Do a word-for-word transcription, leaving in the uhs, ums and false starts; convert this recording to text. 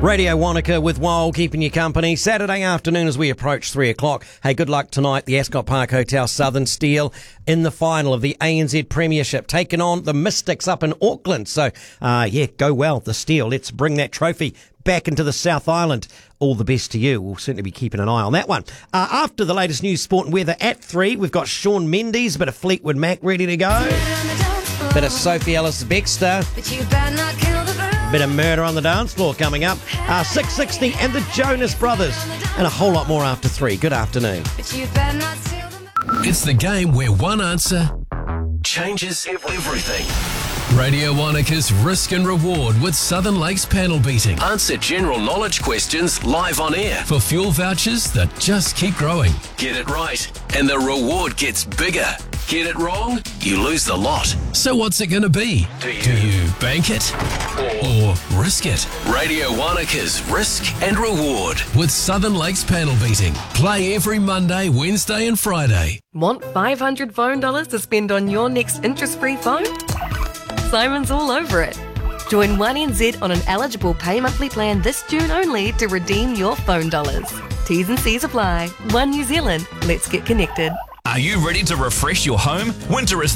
Radio Wanaka with Wild keeping you company. Saturday afternoon as we approach three o'clock. Hey, good luck tonight. The Ascot Park Hotel Southern Steel in the final of the A N Z Premiership, taking on the Mystics up in Auckland. So, uh, yeah, go well, the Steel. Let's bring that trophy back into the South Island. All the best to you. We'll certainly be keeping an eye on that one. Uh, after the latest news, sport and weather at three, we've got Shawn Mendes, a bit of Fleetwood Mac ready to go. Bit of Sophie Ellis-Bextor. Bit of Murder on the Dance Floor coming up. Uh, six sixty and the Jonas Brothers. And a whole lot more after three. Good afternoon. It's the game where one answer changes everything. Radio Wanaka's Risk and Reward with Southern Lakes panel beating. Answer general knowledge questions live on air for fuel vouchers that just keep growing. Get it right and the reward gets bigger. Get it wrong, you lose the lot. So what's it going to be? Do you, Do you bank it or, or risk it? Radio Wanaka's Risk and Reward with Southern Lakes panel beating. Play every Monday, Wednesday and Friday. Want five hundred phone dollars to spend on your next interest-free phone? Simon's all over it. Join one N Z on an eligible pay monthly plan this June only to redeem your phone dollars. T's and C's apply. One New Zealand. Let's get connected. Are you ready to refresh your home? Winter is